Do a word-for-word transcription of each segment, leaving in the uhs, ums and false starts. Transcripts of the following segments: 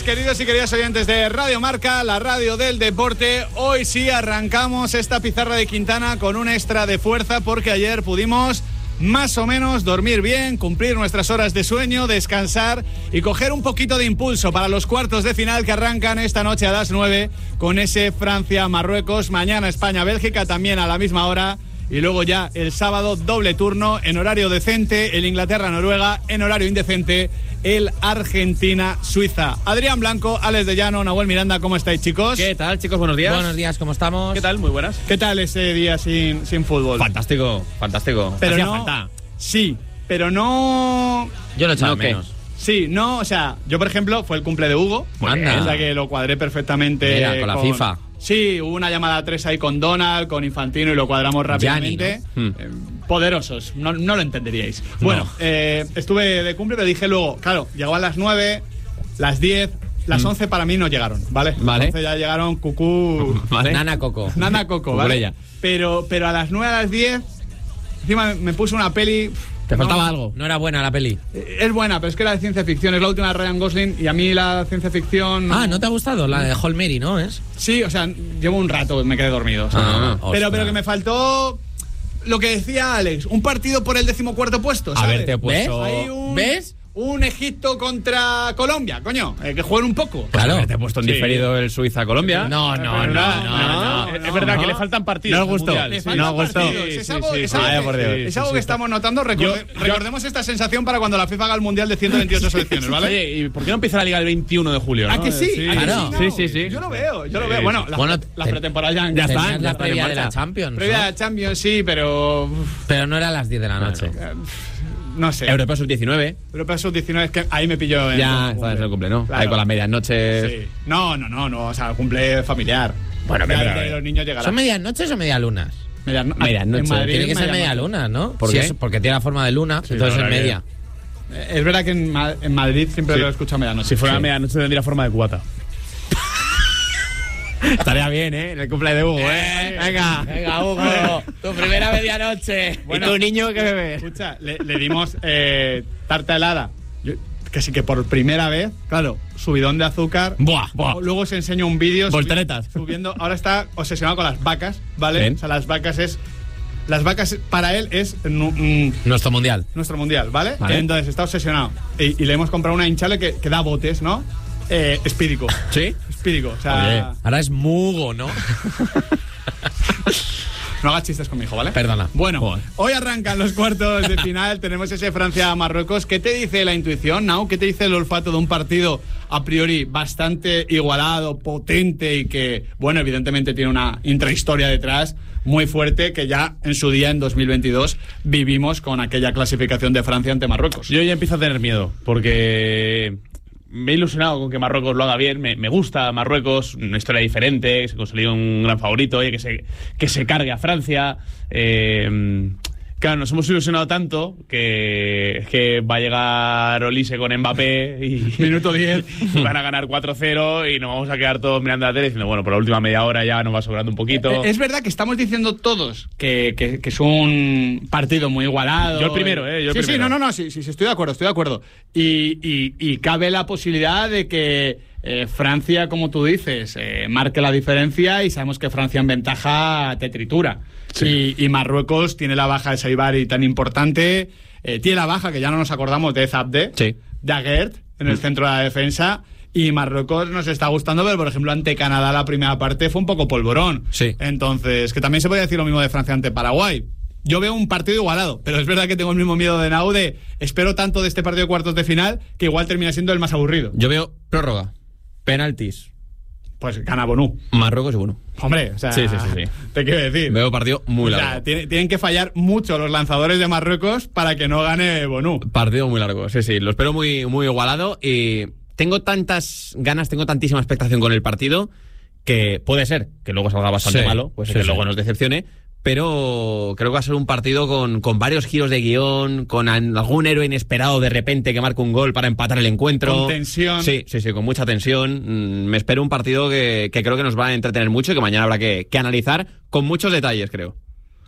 queridos y queridas oyentes de Radio Marca, la radio del deporte. Hoy sí arrancamos esta pizarra de Quintana con un extra de fuerza porque ayer pudimos más o menos dormir bien, cumplir nuestras horas de sueño, descansar y coger un poquito de impulso para los cuartos de final que arrancan esta noche a las nueve con ese Francia-Marruecos. Mañana España-Bélgica también a la misma hora. Y luego ya el sábado doble turno en horario decente, el Inglaterra-Noruega, en horario indecente, el Argentina-Suiza. Adrián Blanco, Alex de Llano, Nahuel Miranda, ¿cómo estáis, chicos? ¿Qué tal, chicos? Buenos días. Buenos días, ¿cómo estamos? ¿Qué tal? Muy buenas. ¿Qué tal ese día sin, sin fútbol? Fantástico, fantástico. Pero Hacía no, falta. Sí, pero no... Yo lo he echado ¿No qué? menos. Sí, no, o sea, yo por ejemplo, fue el cumple de Hugo. Anda. O sea que lo cuadré perfectamente. Mira, con la FIFA. Sí, hubo una llamada a tres ahí con Donald, con Infantino y lo cuadramos rápidamente. Gianni, ¿no? Eh, poderosos, no, no lo entenderíais. Bueno, No. eh, estuve de cumple, pero dije luego, claro, llegó a las nueve, las diez, las Mm. once para mí no llegaron, ¿vale? Vale. Entonces ya llegaron cucú, ¿Vale? Nana Coco. nana coco, ¿vale? Cucurella. Pero, pero a las nueve, a las diez, encima me, me puse una peli... ¿Te faltaba no, algo? No era buena la peli. eh, Es buena, pero es que la de ciencia ficción es la última de Ryan Gosling y a mí la ciencia ficción... Ah, ¿no te ha gustado? La de Hall Mary, ¿no? ¿Es? Sí, o sea, llevo un rato, me quedé dormido. o sea, Ah, pero, ostras. pero que me faltó lo que decía Alex, un partido por el decimocuarto puesto, A ¿sabes? ver, te he puesto... Hay un, ¿Ves? Un Egipto contra Colombia, coño, eh, que jueguen un poco. Claro. A ver, te he puesto en Sí. diferido el Suiza-Colombia. No, no, no, no, no. Es verdad que le faltan partidos. No os gustó. Mundial, Le sí. faltan No os gustó. partidos. Sí, Es sí, algo, sí, es sí. algo- Vaya por Dios. es Sí, algo sí, que sí. estamos notando. Recorde- Yo- recordemos esta sensación para cuando la FIFA haga el Mundial de ciento veintiocho selecciones, ¿vale? Oye, ¿y por qué no empieza la liga el veintiuno de julio? ¿A ¿no? que sí? ¿A que claro. no? Sí, sí, sí. Yo lo veo, yo lo Sí, veo. sí. Bueno, las, Bueno, las te- pretemporadas ya, ya Tenías está, la ya está, previa en de la marcha. Champions, Previa ¿no? de Champions, sí, pero... uf, Pero no era a las diez de la noche. eh, no sé. Europeo sub diecinueve. Europeo sub diecinueve, es que ahí me pilló en Ya el está en el cumple, ¿no? Claro. Ahí con las medias noches. Sí. No, no, no, no, o sea, cumple familiar. Bueno, Ya pero- el de los niños llegará. ¿Son medias noches o medias lunas? Medias no- medias en noches. Madrid Tiene que es ser media medianoche. luna, ¿no? ¿Por Sí, qué? eso, porque tiene la forma de luna, entonces la es verdad que- media. Eh, Es verdad que en, Ma- en Madrid siempre Sí. lo escucho a medianoche. Si fuera Sí. medianoche tendría forma de cubata. Estaría bien, ¿eh? En el cumple de Hugo, ¿eh? Venga. Venga, Hugo, tu primera medianoche. Bueno, ¿Y tu niño qué bebes? Escucha, le, le dimos eh, tarta helada. Yo- que sí que por primera vez, claro, subidón de azúcar. Buah, buah. Luego os enseño un vídeo. subi- Volteretas. Subiendo. Ahora está obsesionado con las vacas, ¿vale? Bien. O sea, las vacas es. Las vacas para él es nu- mm, Nuestro mundial. nuestro mundial, ¿vale? Vale. Entonces está obsesionado. Y, y le hemos comprado una hinchale que, que da botes, ¿no? Eh, espírico. ¿Sí? Espírico. O sea, Oye. Ahora es Mugo, ¿no? no hagas chistes con mi hijo, ¿vale? Perdona. Bueno, Joder. hoy arrancan los cuartos de final. Tenemos ese Francia-Marruecos. ¿Qué te dice la intuición, Nau? ¿Qué te dice el olfato de un partido a priori bastante igualado, potente y que, bueno, evidentemente tiene una intrahistoria detrás muy fuerte que ya en su día, en dos mil veintidós, vivimos con aquella clasificación de Francia ante Marruecos? Yo ya empiezo a tener miedo, porque me he ilusionado con que Marruecos lo haga bien. Me, me gusta Marruecos, una historia diferente, que se consolida un gran favorito, oye, que se, que se cargue a Francia. Eh, claro, nos hemos ilusionado tanto que, que va a llegar Olise con Mbappé y Minuto diez. van a ganar cuatro cero y nos vamos a quedar todos mirando la tele diciendo, bueno, por la última media hora ya nos va sobrando un poquito. Eh, Es verdad que estamos diciendo todos que, que- que es un partido muy igualado. Yo el primero, ¿eh? Yo el sí, sí, primero. no, no, no, sí, sí, sí, estoy de acuerdo, estoy de acuerdo. Y, y- y cabe la posibilidad de que eh, Francia, como tú dices, eh, marque la diferencia y sabemos que Francia en ventaja te tritura. Sí. Y, y Marruecos tiene la baja de Saibari tan importante, eh, tiene la baja, que ya no nos acordamos, de Zabde, Sí. de Aguert, en el centro de la defensa. Y Marruecos nos está gustando, pero por ejemplo ante Canadá la primera parte fue un poco polvorón. Sí. Entonces, que también se puede decir lo mismo de Francia ante Paraguay. Yo veo un partido igualado, pero es verdad que tengo el mismo miedo de Nau de espero tanto de este partido de cuartos de final que igual termina siendo el más aburrido. Yo veo prórroga, penaltis, Pues gana Bonú. Marruecos y bueno. Hombre, o sea, Sí, sí, sí, sí. te quiero decir. Veo partido muy O largo. sea, tiene- tienen que fallar mucho los lanzadores de Marruecos para que no gane Bonú. Partido muy largo, sí, sí. Lo espero muy, muy igualado y tengo tantas ganas, tengo tantísima expectación con el partido que puede ser que luego salga bastante Sí, malo, puede ser sí, que sí. luego nos decepcione, pero creo que va a ser un partido con, con varios giros de guión, con an- algún héroe inesperado de repente que marca un gol para empatar el encuentro. Con tensión. Sí, sí, sí, con mucha tensión. Mm, Me espero un partido que, que creo que nos va a entretener mucho y que mañana habrá que, que analizar con muchos detalles, creo.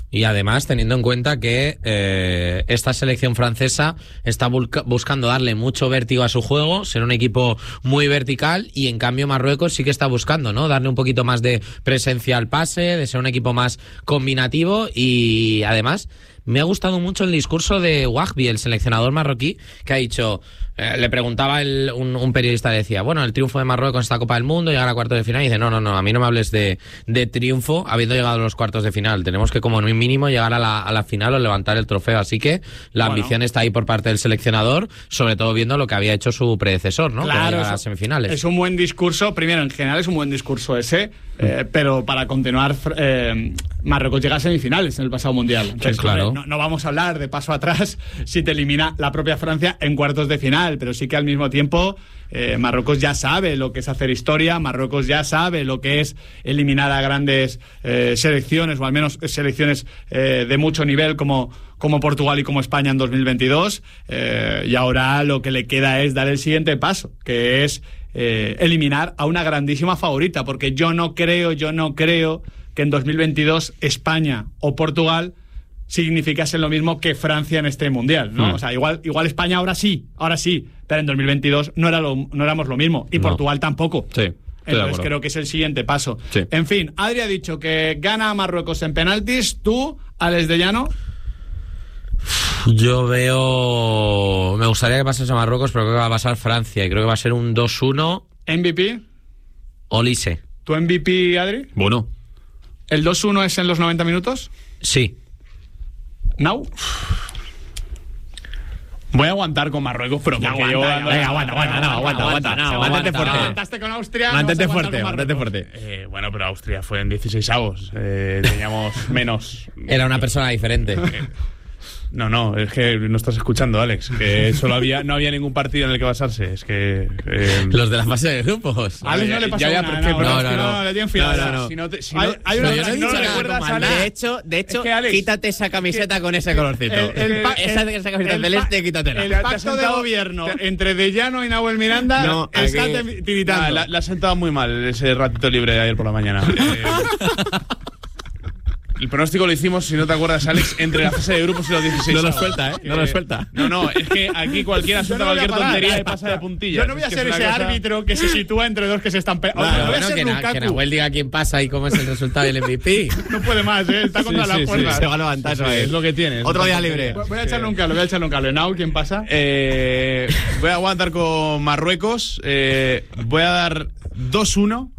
Y además, teniendo en cuenta que eh, esta selección francesa está busca- buscando darle mucho vértigo a su juego, ser un equipo muy vertical, y en cambio Marruecos sí que está buscando, ¿no? Darle un poquito más de presencia al pase, de ser un equipo más combinativo. Y además me ha gustado mucho el discurso de Wahbi, el seleccionador marroquí, que ha dicho... Eh, le preguntaba el, un, un periodista, le decía, bueno, el triunfo de Marruecos en esta Copa del Mundo, llegar a cuartos de final, y dice, no, no, no, a mí no me hables de, de triunfo habiendo llegado a los cuartos de final, tenemos que como mínimo llegar a la, a la final o levantar el trofeo, así que la bueno. ambición está ahí por parte del seleccionador, sobre todo viendo lo que había hecho su predecesor, ¿no? Claro, a las semifinales. Es un buen discurso, primero, en general es un buen discurso ese, eh, pero para continuar, eh, Marruecos llega a semifinales en el pasado Mundial. Entonces, sí, claro. no, no vamos a hablar de paso atrás si te elimina la propia Francia en cuartos de final, pero sí que al mismo tiempo eh, Marruecos ya sabe lo que es hacer historia, Marruecos ya sabe lo que es eliminar a grandes eh, selecciones, o al menos selecciones eh, de mucho nivel como, como Portugal y como España en dos mil veintidós, eh, y ahora lo que le queda es dar el siguiente paso, que es eh, eliminar a una grandísima favorita, porque yo no creo, yo no creo que en dos mil veintidós España o Portugal significase lo mismo que Francia en este Mundial, ¿no? Mm. O sea, igual, igual España ahora sí, ahora sí, pero en dos mil veintidós no, era lo, no éramos lo mismo, y no. Portugal tampoco. Sí. Entonces creo que es el siguiente paso. Sí. En fin, Adri ha dicho que gana a Marruecos en penaltis. ¿Tú, Alex de Llano? Yo veo... Me gustaría que pasase a Marruecos, pero creo que va a pasar Francia, y creo que va a ser un dos uno. ¿M V P? Olise. ¿Tu M V P, Adri? Bueno. ¿El dos uno es en los noventa minutos? Sí. ¿Now? Voy a aguantar con Marruecos, pero porque aguanta, yo... ya, Venga, venga, aguanta, aguanta, no, aguanta, aguanta. no, Mantente aguanta, fuerte. Aguantaste con Austria. Mantente no vas a fuerte, aguantar con mantente Marruecos. fuerte. Eh, bueno, pero Austria fue en dieciséis avos. Eh, teníamos menos... Era una persona diferente. No, no, es que no estás escuchando, Alex. Que solo había, no había ningún partido en el que basarse. Es que... Eh, Los de la fase de grupos. A Alex no le pasó ya, ya, una, pero es que- no, no, no, no, no, le tienen fiado. No, no, no. Si no te- si Hay- no- hay No, una yo no he cosa- dicho ¿no nada recuerdas, como Alex? Alex. De hecho, de hecho, Es que, Alex, quítate esa camiseta con ese colorcito. El- el pa- esa, el- esa camiseta el celeste, pa- quítatela. El Te- te pacto has de sentado- gobierno te- entre De Llano y Nahuel Miranda No, está aquí- te- tiritando. Ah, la, la has sentado muy mal ese ratito libre de ayer por la mañana. Eh, el pronóstico lo hicimos, si no te acuerdas, Alex, entre la fase de grupos y los dieciséis. No lo avos. suelta, ¿eh? No lo suelta. No, no, es que aquí cualquiera Yo suelta no voy a cualquier parar. tontería y pasa de puntillas. Yo no voy a Es que ser es ese una cosa- árbitro que se sitúa entre dos que se están pegando. Bueno, no voy a bueno, ser que, Na- Lukaku. que Nahuel diga quién pasa y cómo es el resultado y el M V P. No puede más, ¿eh? Está contra Sí, las sí, sí, cuerdas. Se va a levantar, Sí, eso es. es lo que tiene. Otro día Es lo que libre. tiene. Voy a echarle un cable, voy a echarle un cable. Nau, ¿quién pasa? Eh, voy a aguantar con Marruecos. Eh, voy a dar dos uno.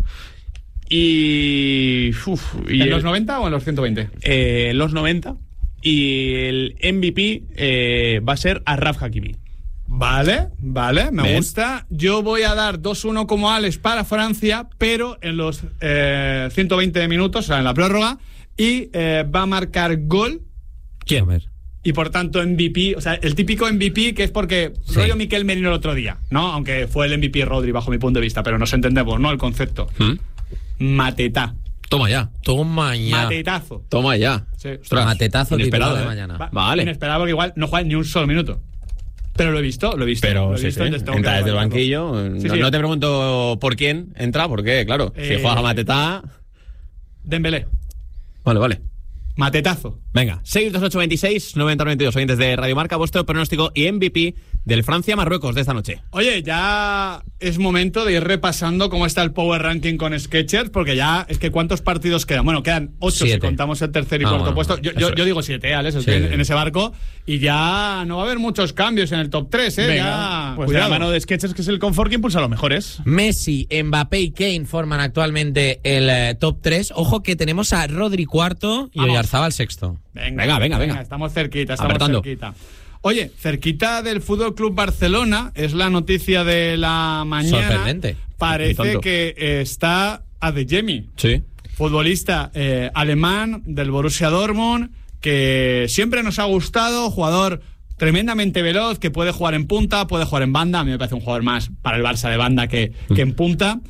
Y. Uf, y ¿En el- los noventa o en los ciento veinte? eh, los noventa. Y el M V P eh, va a ser Achraf Hakimi. Vale, vale, me Bien. gusta. Yo voy a dar dos uno como Alex para Francia, pero en los eh, ciento veinte minutos, o sea, en la prórroga, y eh, va a marcar gol. ¿Quién? A ver. Y por tanto M V P, o sea, el típico M V P que es porque Sí. rollo Miquel Merino el otro día, ¿no? Aunque fue el M V P Rodri bajo mi punto de vista, pero nos entendemos, ¿no? El concepto. ¿Mm? Matetá. Toma ya. Toma ya. Matetazo. Toma ya. Sí. Ostras, Matetazo inesperado, titular de ¿eh? mañana. Va- Vale. Inesperado porque igual no juega ni un solo minuto. Pero lo he visto, lo he visto. Pero lo he sí, visto, sí. entonces tengo Entra que desde el valorarlo. banquillo. Sí, no, sí. no te pregunto por quién entra, porque, claro, Eh, si juega Matetá. Dembélé. Vale, vale. Matetazo. Venga, seis dos ocho veintiséis noventa noventa y dos, oyentes de Radio Marca, vuestro pronóstico y M V P del Francia-Marruecos de esta noche. Oye, ya es momento de ir repasando cómo está el Power Ranking con Skechers, porque ya es que ¿cuántos partidos quedan? Bueno, quedan ocho si Siete. contamos el tercer y Ah, cuarto bueno, puesto. Yo, yo, eso yo es. digo siete, Alex, estoy Sí. en, en ese barco, y ya no va a haber muchos cambios en el top tres, ¿eh? Venga, ya, pues de la cuidado. mano de Skechers, que es el confort que impulsa a los mejores. Messi, Mbappé y Kane forman actualmente el eh, top tres. Ojo que tenemos a Rodri cuarto y Vamos. Oyarzabal sexto. Venga, Venga, venga, venga. Estamos cerquita, estamos Apretando. cerquita. Oye, cerquita del Fútbol Club Barcelona, es la noticia de la mañana. Sorprendente. Ni Parece tanto. que eh, está Adeyemi, Sí. futbolista eh, alemán del Borussia Dortmund, que siempre nos ha gustado, jugador tremendamente veloz, que puede jugar en punta, puede jugar en banda. A mí me parece un jugador más para el Barça de banda que, que en punta.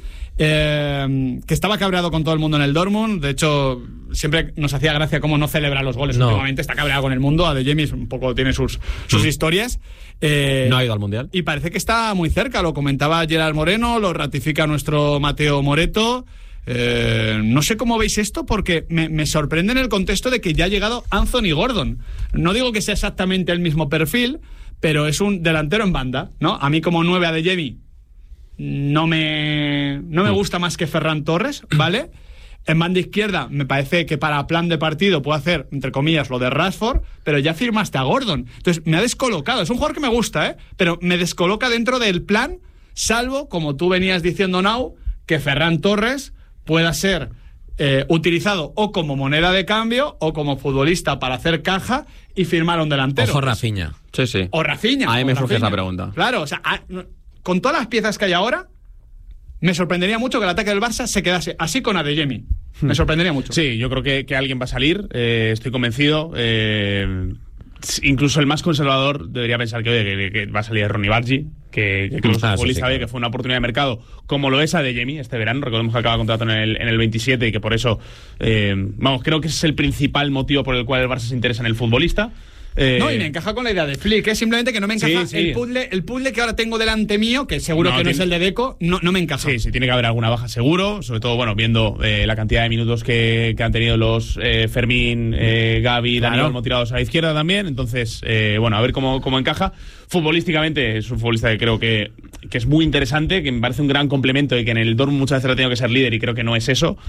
Eh, que estaba cabreado con todo el mundo en el Dortmund. De hecho, siempre nos hacía gracia cómo no celebra los goles. No. Últimamente está cabreado con el mundo. Adeyemi un poco tiene sus, sus historias. Eh, No ha ido al Mundial. y parece que está muy cerca, lo comentaba Gerard Moreno, lo ratifica nuestro Mateo Moreto. Eh, no sé cómo veis esto porque me, me sorprende en el contexto de que ya ha llegado Anthony Gordon. No digo que sea exactamente el mismo perfil, pero es un delantero en banda, ¿no? A mí como nueve Adeyemi no me, no me gusta más que Ferran Torres, ¿vale? En banda izquierda me parece que para plan de partido puedo hacer, entre comillas, lo de Rashford, pero ya firmaste a Gordon. Entonces me ha descolocado. Es un jugador que me gusta, ¿eh? Pero me descoloca dentro del plan, salvo, como tú venías diciendo, Nau, que Ferran Torres pueda ser eh, utilizado o como moneda de cambio o como futbolista para hacer caja y firmar a un delantero. Ojo Rafinha. Sí, sí. O Rafinha. A mí me surge Rafinha. esa pregunta. Claro, o sea, a, con todas las piezas que hay ahora, me sorprendería mucho que el ataque del Barça se quedase así con Adeyemi. Me sorprendería mucho. Sí, yo creo que, que alguien va a salir, eh, estoy convencido. Eh, incluso el más conservador debería pensar que, oye, que, que va a salir Ronny Bargi, que, que, que Ah, futbolista, sí, sí, claro. oye, que fue una oportunidad de mercado, como lo es Adeyemi este verano. Recordemos que acaba contrato en el, en el veintisiete y que por eso, eh, vamos, creo que ese es el principal motivo por el cual el Barça se interesa en el futbolista. Eh, No, y me encaja con la idea de Flick, es simplemente que no me encaja Sí, sí. el puzzle, el puzzle que ahora tengo delante mío, que seguro No, que no tiene- es el de Deco, no, no me encaja. Sí, sí, tiene que haber alguna baja seguro, sobre todo, bueno, viendo eh, la cantidad de minutos que, que han tenido los eh, Fermín, eh, Gavi, Dani Claro. Olmo tirados a la izquierda también. Entonces, eh, bueno, a ver cómo, cómo encaja. Futbolísticamente es un futbolista que creo que, que es muy interesante, que me parece un gran complemento y que en el Dortmund muchas veces ha tenido que ser líder y creo que no es eso.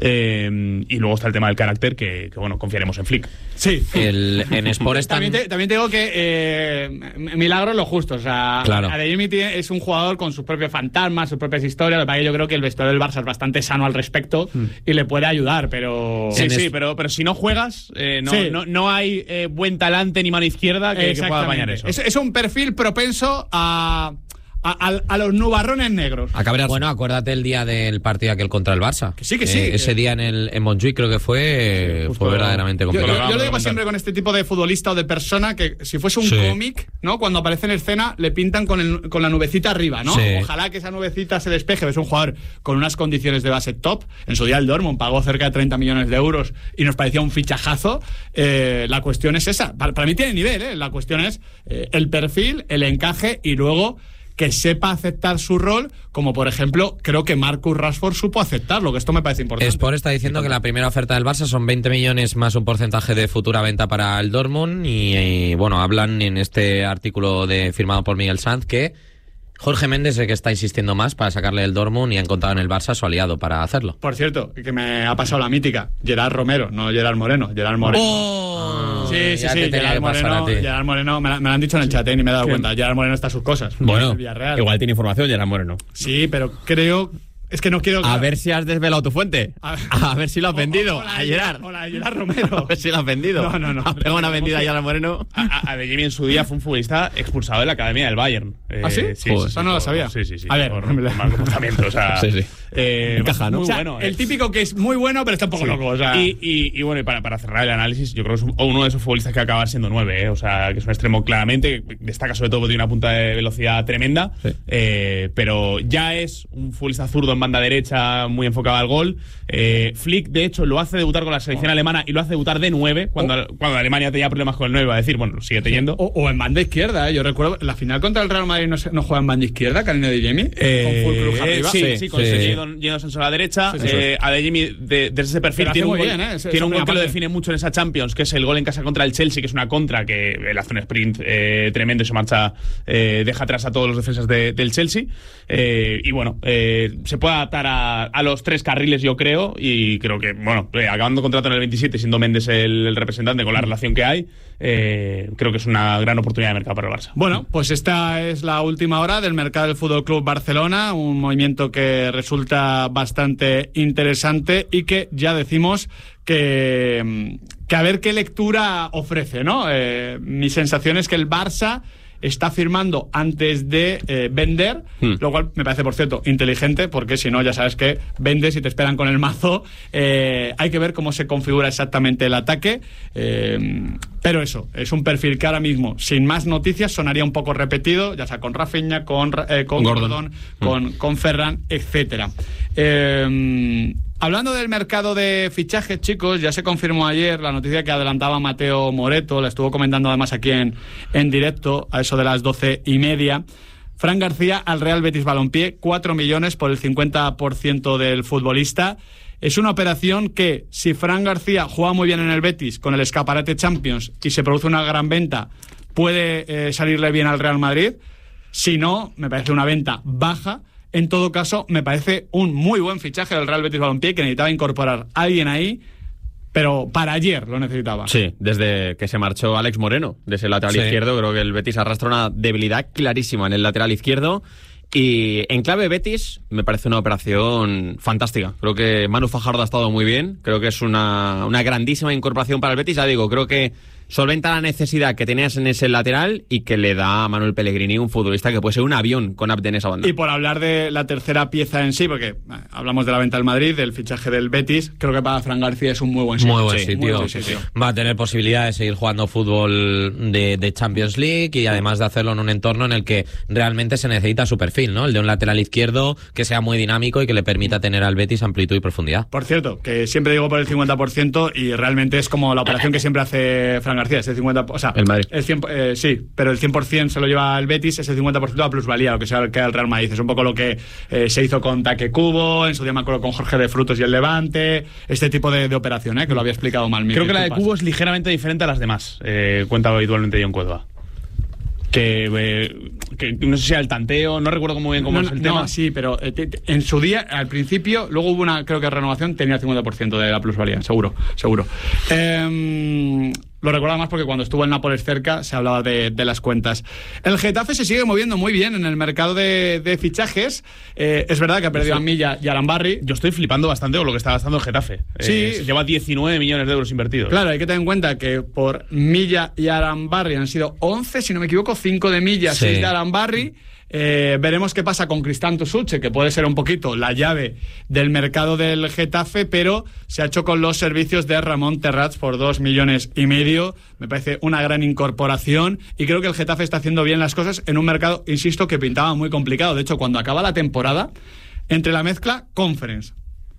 Eh, y luego está el tema del carácter, que, que bueno, confiaremos en Flick. Sí. El, en Sport están... También te, también te digo que eh, milagro es lo justo. O sea, Claro. Adeyemi tiene- es un jugador con sus propios fantasmas, sus propias historias. Lo que pasa es que yo creo que el vestuario del Barça es bastante sano al respecto y le puede ayudar, pero. Sí, En sí, es- pero, pero si no juegas, eh, no, Sí. no, no hay eh, buen talante ni mano izquierda que, que pueda Exactamente. apañar eso. Es, es un perfil propenso a, a, a- a los nubarrones negros. A cabrearse. Bueno, acuérdate el día del partido aquel contra el Barça. Que sí, que sí, Eh, que- ese día en el en Montjuic creo que fue, justo- fue verdaderamente Yo, yo- complicado. yo Vamos lo a digo comentar. siempre con este tipo de futbolista o de persona que si fuese un Sí. cómic, ¿no? Cuando aparece en escena le pintan con, el- con la nubecita arriba, ¿no? Sí. Ojalá que esa nubecita se despeje. Es un jugador con unas condiciones de base top. En su día el Dortmund pagó cerca de treinta millones de euros y nos parecía un fichajazo. Eh, la cuestión es esa. Para, para mí tiene nivel, ¿eh? La cuestión es eh, el perfil, el encaje y luego que sepa aceptar su rol, como por ejemplo creo que Marcus Rashford supo aceptarlo, que esto me parece importante. Sport está diciendo que la primera oferta del Barça son veinte millones más un porcentaje de futura venta para el Dortmund y, y, bueno, hablan en este artículo de firmado por Miguel Sanz que Jorge Méndez es el que está insistiendo más para sacarle del Dortmund y ha encontrado en el Barça su aliado para hacerlo. Por cierto, que me ha pasado la mítica. Gerard Romero, no Gerard Moreno. Gerard Moreno. ¡Oh! Sí, sí, Ya sí. te tenía Gerard que pasar Moreno, a ti. Gerard Moreno me, la- me lo han dicho en el chat eh, ni me he dado cuenta. Gerard Moreno está a sus cosas. Bueno, El Villarreal. igual tiene información Gerard Moreno. Sí, pero creo. Es que no quiero. A ver si has desvelado tu fuente. A- A ver si lo has O- vendido. hola, A Gerard. Hola, Gerard Romero. A ver si lo has vendido. No, no, no. Has pegado una vendida a Gerard Moreno. A- a- Adeyemi en su día fue un futbolista expulsado de la academia del Bayern. Eh, ¿Ah, sí? Joder, eso no lo por- sabía. Sí, sí, sí. A ver, por, me la- por mal comportamiento. O sea, Sí, sí. eh, Encaja, ¿no? Muy O sea, bueno. el eh. típico que es muy bueno, pero está un poco loco. O sea, Y, y, y bueno, y para, para cerrar el análisis, yo creo que es un- uno de esos futbolistas que acaba siendo nueve, ¿eh? O sea, que es un extremo claramente, que destaca sobre todo porque tiene una punta de velocidad tremenda, Sí. eh, pero ya es un futbolista zurdo en banda derecha, muy enfocado al gol. Eh, Flick, de hecho, lo hace debutar con la selección alemana y lo hace debutar de nueve, cuando, cuando Alemania tenía problemas con el nueve, va a decir, bueno, lo sigue teniendo. o, o en banda izquierda, ¿eh? Yo recuerdo la final contra el Real Madrid no, se- no juega en banda izquierda, Karine Adeyemi. Eh, con full cruz arriba. sí, sí, Sí, con sí. Yedon Sancho a la derecha. Sí, sí, sí. eh, Adeyemi, de- desde ese perfil, Pero hace tiene un muy gol, bien, ¿eh? Ese- tiene esa un gol primera que lo parte. define mucho en esa Champions, que es el gol en casa contra el Chelsea, que es una contra que él hace un sprint eh, tremendo y se marcha, eh, deja atrás a todos los defensas de- del Chelsea. Eh, y bueno, eh, se puede adaptar a, a los tres carriles, yo creo, y creo que, bueno, eh, acabando contrato en el veintisiete, siendo Méndez el, el representante con la relación que hay, eh, creo que es una gran oportunidad de mercado para el Barça. Bueno, pues esta es la última hora del mercado del Fútbol Club Barcelona, un movimiento que resulta bastante interesante y que ya decimos que, que a ver qué lectura ofrece, ¿no? Eh, mi sensación es que el Barça está firmando antes de eh, vender, Hmm. lo cual me parece, por cierto, inteligente, porque si no, ya sabes que vendes y te esperan con el mazo. Eh, hay que ver cómo se configura exactamente el ataque, eh, pero eso, es un perfil que ahora mismo, sin más noticias, sonaría un poco repetido, ya sea con Rafinha, con, eh, con Gordon. Gordon, con, con Ferran, etcétera. Eh, Hablando del mercado de fichajes, chicos, ya se confirmó ayer la noticia que adelantaba Mateo Moreto, la estuvo comentando además aquí en, en directo, a eso de las doce y media. Fran García al Real Betis Balompié, cuatro millones por el cincuenta por ciento del futbolista. Es una operación que, si Fran García juega muy bien en el Betis con el escaparate Champions y se produce una gran venta, puede eh, salirle bien al Real Madrid. Si no, me parece una venta baja. En todo caso, me parece un muy buen fichaje del Real Betis Balompié, que necesitaba incorporar a alguien ahí, pero para ayer lo necesitaba. Sí, desde que se marchó Alex Moreno de ese lateral Sí. izquierdo, creo que el Betis arrastra una debilidad clarísima en el lateral izquierdo. Y en clave Betis me parece una operación fantástica. Creo que Manu Fajardo ha estado muy bien. Creo que es una, una grandísima incorporación para el Betis. Ya digo, creo que solventa la necesidad que tenías en ese lateral y que le da a Manuel Pellegrini un futbolista que puede ser un avión con Abde en esa banda. Y por hablar de la tercera pieza en sí, porque eh, hablamos de la venta del Madrid, del fichaje del Betis, creo que para Fran García es un muy buen sitio. Muy buen Sí, sitio. muy buen sitio. Va a tener posibilidad de seguir jugando fútbol de, de Champions League y además de hacerlo en un entorno en el que realmente se necesita su perfil, ¿no? El de un lateral izquierdo que sea muy dinámico y que le permita tener al Betis amplitud y profundidad. Por cierto, que siempre digo por el cincuenta por ciento y realmente es como la operación que siempre hace Fran García, ese cincuenta por ciento. O sea, El Madrid. El cien, eh, sí, pero el cien por ciento se lo lleva el Betis, ese cincuenta por ciento a plusvalía, lo que sea que el Real Madrid. Es un poco lo que eh, se hizo con Taque Cubo, en su día me acuerdo con Jorge de Frutos y el Levante, este tipo de, de operación, ¿eh? Que lo había explicado mal. Creo que la de disculpas. Cubo es ligeramente diferente a las demás, eh, cuenta habitualmente John Cueva. Que, eh, que no sé si era el tanteo, no recuerdo muy bien cómo no, es el no, tema. sí, pero eh, te- te- en su día, al principio, luego hubo una, creo que renovación, tenía el cincuenta por ciento de la plusvalía, seguro, seguro. Eh, lo recuerdo más porque cuando estuvo el Nápoles cerca se hablaba de, de las cuentas. El Getafe se sigue moviendo muy bien en el mercado de, de fichajes. Eh, es verdad que ha perdido a Milla y a Arambarri. Yo estoy flipando bastante con lo que está gastando el Getafe. Sí. Eh, se lleva diecinueve millones de euros invertidos. Claro, hay que tener en cuenta que por Milla y Arambarri han sido once, si no me equivoco, cinco de Milla, Sí. seis de Arambarri. Eh, veremos qué pasa con Cristanto Suche, que puede ser un poquito la llave del mercado del Getafe, pero se ha hecho con los servicios de Ramón Terrats por dos millones y medio. Me parece una gran incorporación y creo que el Getafe está haciendo bien las cosas en un mercado, insisto, que pintaba muy complicado. De hecho, cuando acaba la temporada, entre la mezcla Conference,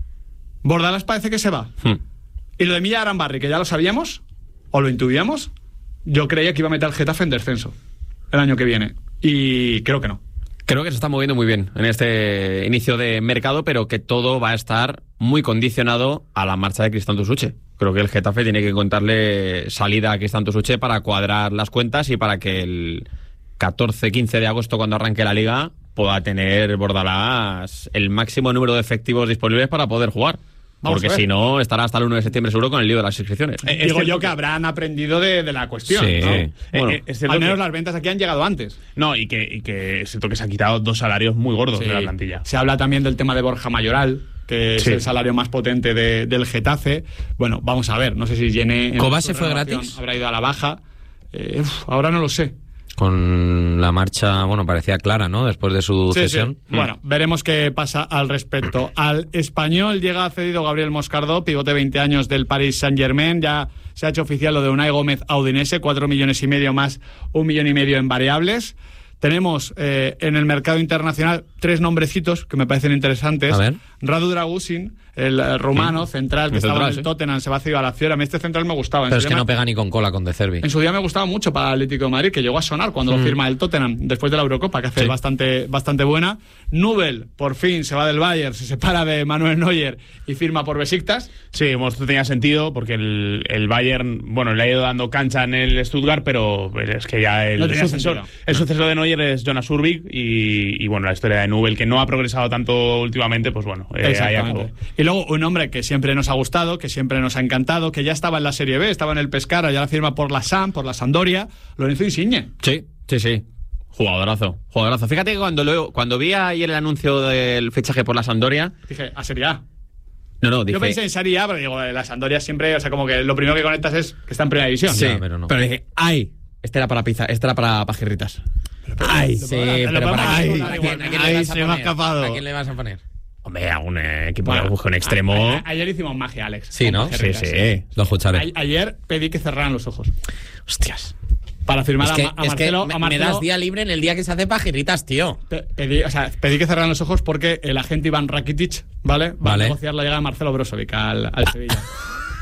Bordalás parece que se va. Hmm. Y lo de Milla Arambarri, que ya lo sabíamos, o lo intuíamos, yo creía que iba a meter al Getafe en descenso el año que viene. Y creo que no. Creo que se está moviendo muy bien en este inicio de mercado, pero que todo va a estar muy condicionado a la marcha de Cristanto Suche. Creo que el Getafe tiene que contarle salida a Cristanto Suche para cuadrar las cuentas y para que el catorce quince de agosto, cuando arranque la Liga, pueda tener Bordalás el máximo número de efectivos disponibles para poder jugar. Vamos Porque a ver. si no, estará hasta el uno de septiembre seguro con el lío de las inscripciones. Eh, es Digo cierto yo que que- habrán aprendido de, de la cuestión, Sí. ¿no? Eh, Bueno, Eh, eh, es cierto Al menos que- las ventas aquí han llegado antes. No, y que, y que es cierto que se han quitado dos salarios muy gordos Sí. de la plantilla. Se habla también del tema de Borja Mayoral, que es Sí. el salario más potente de- del Getafe. Bueno, vamos a ver. No sé si Llené... ¿Kovac se fue gratis? Habrá ido a la baja. Eh, uf, ahora no lo sé. Con la marcha, bueno, parecía clara, ¿no? Después de su Sí, cesión. sí. Bueno, veremos qué pasa al respecto. Al Español llega cedido Gabriel Moscardó, pivote veinte años del Paris Saint-Germain. Ya se ha hecho oficial lo de Unai Gómez a Udinese, cuatro millones y medio más un millón y medio en variables. Tenemos eh, en el mercado internacional tres nombrecitos que me parecen interesantes. A ver. Radu Dragusin, el eh, rumano central que El estaba central, en el sí. Tottenham, se va a cedido a la Fiora. A mí este central me gustaba. En Pero su es que día no me- pega ni con cola con De Cervi. en su día me gustaba mucho para el Atlético de Madrid, que llegó a sonar cuando lo firma el Tottenham después de la Eurocopa, que hace Sí. bastante, bastante buena. Nubel, por fin, se va del Bayern, se separa de Manuel Neuer y firma por Besiktas. Sí, bueno, esto tenía sentido porque el, el Bayern, bueno, le ha ido dando cancha en el Stuttgart, pero es que ya el No tenía sucesor, sentido. el sucesor de Neuer es Jonas Urbik y, y bueno, la historia de Nubel, que no ha progresado tanto últimamente, pues bueno, eh, ahí Exactamente. acabó. Y luego un hombre que siempre nos ha gustado, que siempre nos ha encantado, que ya estaba en la Serie B, estaba en el Pescara, ya la firma por la Sam, por la Sampdoria, Lorenzo Insigne. Sí, sí, sí. Jugadorazo, jugadorazo. Fíjate que cuando, lo, cuando vi ayer el anuncio del fichaje por la Sampdoria, Dije, a Serie A. no, no, dije... Yo pensé en Serie A, pero digo, la Sampdoria siempre, o sea, como que lo primero que conectas es que está en primera división. Sí, Ya, pero no. pero dije, ¡ay! Este era para pizza, este era para pajirritas. ¡Ay! Sí, Lo pero podemos para hacer quién, igual. ¿a quién- a quién Ay, le vas a se me ha poner? escapado. ¿A quién le vas a poner? Hombre, a un eh, equipo Bueno, que busque un extremo. a- a- ayer hicimos magia, Alex. Sí, con ¿no? Sí, Pajirritas. sí. Lo escucharé. A- ayer pedí que cerraran los ojos Hostias. para firmar Es que, a, Ma- a es que Marcelo. me, a me Marcelo das día libre en el día que se hace pajirritas, tío. pe- pedí, o sea, pedí que cerraran los ojos porque el agente Iván Rakitic, ¿vale? Va Vale. a negociar la llegada de Marcelo Brozovic al, al Sevilla.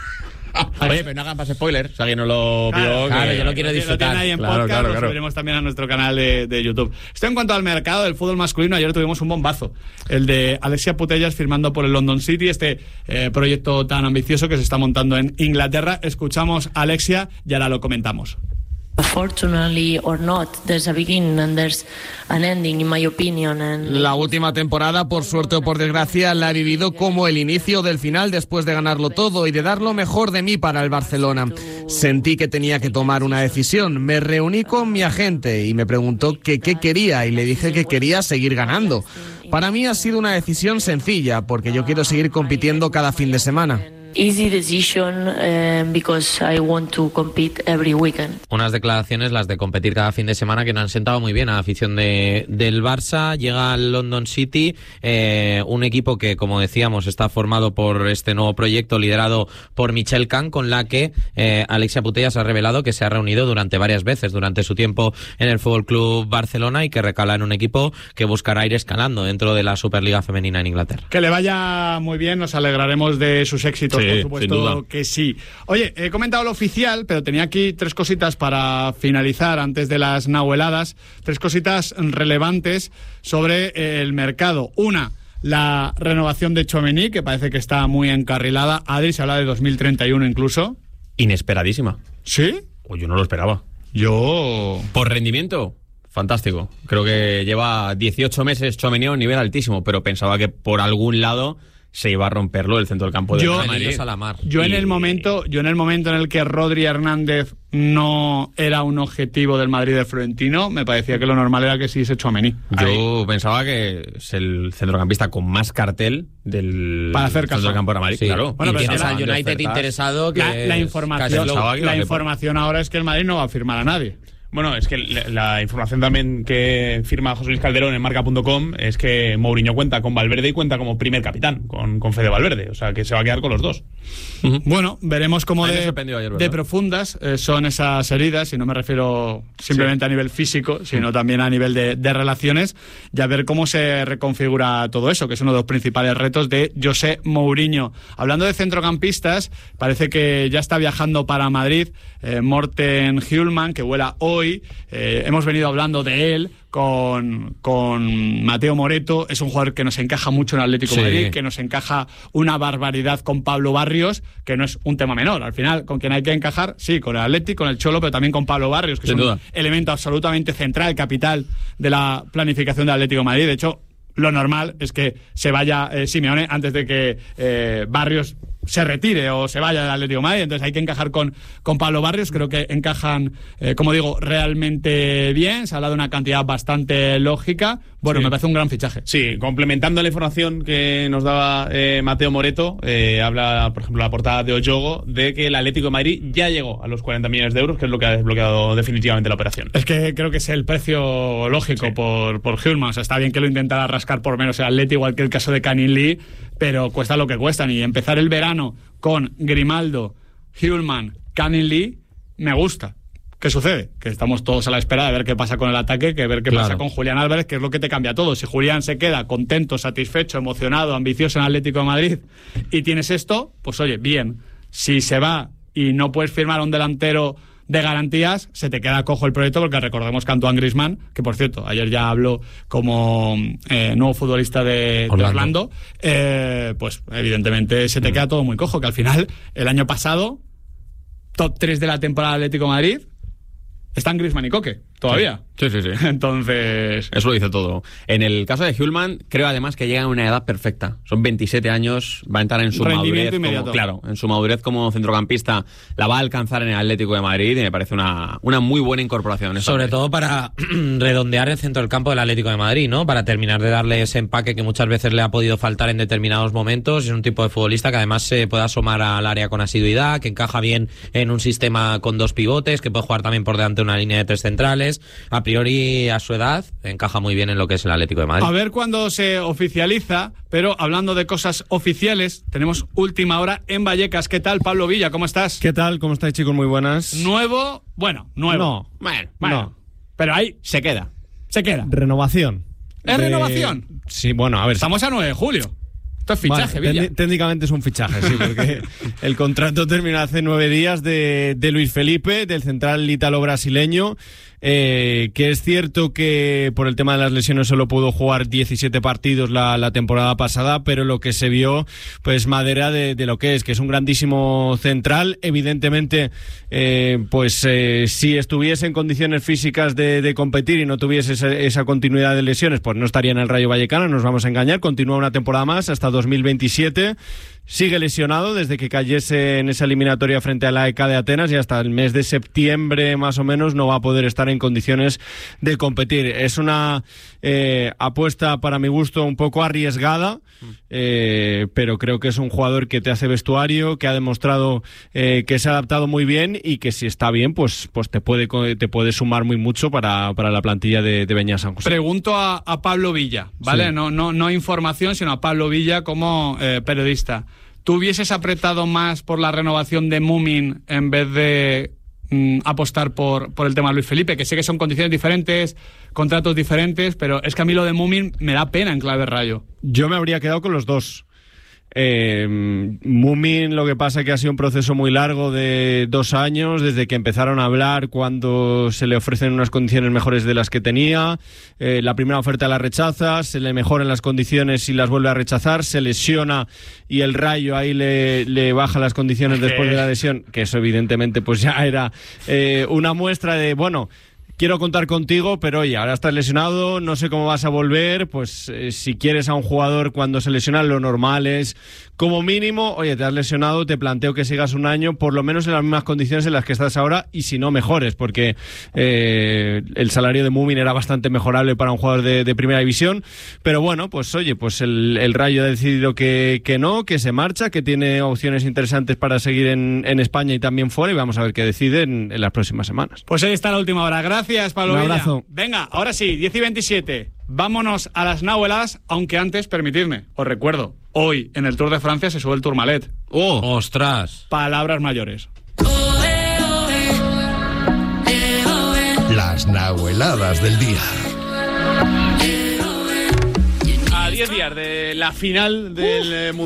Oye, pero no hagan más spoilers. O sea, que no lo Claro, vio. claro, que- yo lo quiero disfrutar. Lo tienen ahí en Claro, podcast, claro, lo claro. subiremos también a nuestro canal de, de YouTube. Esto en cuanto al mercado del fútbol masculino, ayer tuvimos un bombazo. El de Alexia Putellas firmando por el London City, este eh, proyecto tan ambicioso que se está montando en Inglaterra. Escuchamos a Alexia y ahora lo comentamos. Fortunately or not, there's a beginning and there's an ending, in my opinion. And La última temporada, por suerte o por desgracia, la he vivido como el inicio del final después de ganarlo todo y de dar lo mejor de mí para el Barcelona. Sentí que tenía que tomar una decisión. Me reuní con mi agente y me preguntó que qué quería y le dije que quería seguir ganando. Para mí ha sido una decisión sencilla porque yo quiero seguir compitiendo cada fin de semana. easy decision um, because I want to compete every weekend. Unas declaraciones, las de competir cada fin de semana, que no han sentado muy bien a la afición de, del Barça. Llega al London City, eh, un equipo que, como decíamos, está formado por este nuevo proyecto liderado por Michel Can, con la que eh, Alexia Putellas ha revelado que se ha reunido durante varias veces durante su tiempo en el Fútbol Club Barcelona y que recala en un equipo que buscará ir escalando dentro de la Superliga Femenina en Inglaterra. Que le vaya muy bien, nos alegraremos de sus éxitos, Sí, por supuesto sin duda. que sí. Oye, he comentado lo oficial, pero tenía aquí tres cositas para finalizar antes de las nahueladas, tres cositas relevantes sobre el mercado. Una, la renovación de Tchouaméni, que parece que está muy encarrilada. Adri, se habla de dos mil treinta y uno incluso. Inesperadísima. ¿Sí? O yo no lo esperaba. Yo... Por rendimiento, fantástico. Creo que lleva dieciocho meses Tchouaméni a un nivel altísimo, pero pensaba que por algún lado se iba a romperlo el centro del campo de Yo- Real Madrid. Ellos a la mar. Yo en Y- el momento, yo en el momento en el que Rodri Hernández no era un objetivo del Madrid de Florentino, me parecía que lo normal era que siguiese Tchouaméni. Yo pensaba que es el centrocampista con más cartel del Para hacer centro caja. del campo de Madrid, Sí. claro. Bueno, y pero tienes se al acaban de United ofertar. interesado que La, la es casi información, loco. Pensaba que iba la a ser- información ahora es que el Madrid no va a firmar a nadie. Bueno, es que la, la información también que firma José Luis Calderón en marca punto com es que Mourinho cuenta con Valverde y cuenta como primer capitán con, con Fede Valverde. O sea, que se va a quedar con los dos. Bueno, veremos cómo A mí me de, sorprendió ayer, ¿verdad? de profundas eh, son esas heridas, y no me refiero simplemente a nivel físico, sino también a nivel de, de relaciones, y a ver cómo se reconfigura todo eso, que es uno de los principales retos de José Mourinho. Hablando de centrocampistas, parece que ya está viajando para Madrid eh, Morten Hjulman, que vuela hoy. Eh, hemos venido hablando de él con, con Mateo Moreto. Es un jugador que nos encaja mucho en Atlético de Sí. Madrid, que nos encaja una barbaridad con Pablo Barrios, que no es un tema menor. Al final, con quien hay que encajar, sí, con el Atlético, con el Cholo, pero también con Pablo Barrios, que Sin es un duda. elemento absolutamente central, capital de la planificación del Atlético de Madrid. De hecho, lo normal es que se vaya eh, Simeone antes de que eh, Barrios se retire o se vaya del Atlético de Madrid. Entonces hay que encajar con, con Pablo Barrios. Creo que encajan, eh, como digo, realmente bien. Se ha hablado de una cantidad bastante lógica. Bueno, Sí. me parece un gran fichaje. Sí, complementando la información que nos daba eh, Mateo Moreto, eh, habla, por ejemplo, la portada de Oyogo, de que el Atlético de Madrid ya llegó a los cuarenta millones de euros, que es lo que ha desbloqueado definitivamente la operación. Es que creo que es el precio lógico Sí. por, por Hjulman. O sea, está bien que lo intentara rascar por menos el Atleti, igual que el caso de Canning Lee, pero cuesta lo que cuestan. Y empezar el verano con Grimaldo, Hjulman, Canning Lee, me gusta. ¿Qué sucede? Que estamos todos a la espera de ver qué pasa con el ataque, que ver qué Claro. pasa con Julián Álvarez, que es lo que te cambia todo. Si Julián se queda contento, satisfecho, emocionado, ambicioso en Atlético de Madrid y tienes esto, pues oye, bien. Si se va y no puedes firmar a un delantero de garantías, se te queda cojo el proyecto, porque recordemos que Antoine Griezmann, que por cierto, ayer ya habló como eh, nuevo futbolista de, de Orlando. Orlando, eh, pues evidentemente se te queda todo muy cojo, que al final, el año pasado, top tres de la temporada de Atlético de Madrid, están Griezmann y Coque, todavía. Sí, sí, sí. Entonces, Eso lo dice todo. En el caso de Hjulman, creo además que llega a una edad perfecta. Son veintisiete años, va a entrar en su Rendimiento madurez. inmediato. Como, claro, en su madurez como centrocampista, la va a alcanzar en el Atlético de Madrid y me parece una, una muy buena incorporación. esta Sobre vez. todo para redondear el centro del campo del Atlético de Madrid, ¿no? Para terminar de darle ese empaque que muchas veces le ha podido faltar en determinados momentos. Es un tipo de futbolista que además se puede asomar al área con asiduidad, que encaja bien en un sistema con dos pivotes, que puede jugar también por delante de una línea de tres centrales. A priori, a su edad, encaja muy bien en lo que es el Atlético de Madrid. a ver cuándo se oficializa, pero hablando de cosas oficiales, tenemos última hora en Vallecas. ¿Qué tal, Pablo Villa? ¿Cómo estás? ¿Qué tal? ¿Cómo estáis, chicos? Muy buenas. Nuevo, bueno, nuevo. No. Bueno, bueno. No. Pero ahí Se queda. se queda. Renovación. ¿Es De- renovación? Sí, bueno, a ver. Estamos a nueve de julio. Esto es fichaje, bueno, Villa. técnicamente técnicamente es un fichaje, sí, porque el contrato terminó hace nueve días de, de Luis Felipe, del central ítalo-brasileño, eh, que es cierto que por el tema de las lesiones solo pudo jugar diecisiete partidos la, la temporada pasada, pero lo que se vio, pues madera de, de lo que es, que es un grandísimo central. Evidentemente, eh, pues eh, si estuviese en condiciones físicas de, de competir y no tuviese esa, esa continuidad de lesiones, pues no estaría en el Rayo Vallecano, no nos vamos a engañar, continúa una temporada más hasta dos mil veintisiete. Sigue lesionado desde que cayese en esa eliminatoria frente a la E K de Atenas y hasta el mes de septiembre más o menos no va a poder estar en condiciones de competir. Es una eh, apuesta para mi gusto un poco arriesgada, eh, pero creo que es un jugador que te hace vestuario, que ha demostrado eh, que se ha adaptado muy bien y que si está bien pues, pues te puede te puede sumar muy mucho para, para la plantilla de, de Beñat San José. Pregunto a, a Pablo Villa, ¿vale? Sí. No, no, no información, sino a Pablo Villa como eh, periodista. ¿Tú hubieses apretado más por la renovación de Múmin en vez de mm, apostar por, por el tema de Luis Felipe? Que sé que son condiciones diferentes, contratos diferentes, pero es que a mí lo de Múmin me da pena en clave Rayo. Yo me habría quedado con los dos. Eh, Múmin, lo que pasa es que ha sido un proceso muy largo de dos años, desde que empezaron a hablar cuando se le ofrecen unas condiciones mejores de las que tenía, eh, la primera oferta la rechaza, se le mejoran las condiciones y las vuelve a rechazar, se lesiona y el Rayo ahí le, le baja las condiciones ¿Qué? después de la lesión, que eso evidentemente pues ya era eh, una muestra de, bueno, quiero contar contigo, pero oye, ahora estás lesionado, no sé cómo vas a volver, pues eh, si quieres a un jugador cuando se lesiona, lo normal es, como mínimo, oye, te has lesionado, te planteo que sigas un año, por lo menos en las mismas condiciones en las que estás ahora, y si no, mejores, porque eh, el salario de Múmin era bastante mejorable para un jugador de, de primera división, pero bueno, pues oye, pues el, el Rayo ha decidido que, que no, que se marcha, que tiene opciones interesantes para seguir en, en España y también fuera, y vamos a ver qué decide en, en las próximas semanas. Pues ahí está la última hora. Gracias, Pablo Un Villa. abrazo. Venga, ahora sí, diez y veintisiete. Vámonos a las Nahuelas, aunque antes, permitidme, os recuerdo, hoy en el Tour de Francia se sube el Tourmalet. ¡Oh! ¡Ostras! Palabras mayores. Las Nahueladas del día. A diez días de la final del eh, Mundial.